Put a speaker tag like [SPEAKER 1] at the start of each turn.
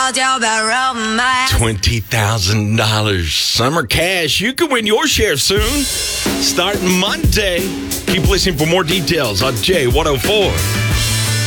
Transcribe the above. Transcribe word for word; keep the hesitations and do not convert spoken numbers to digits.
[SPEAKER 1] twenty thousand dollars summer cash. You can win your share soon, starting Monday. Keep listening for more details on J one oh four.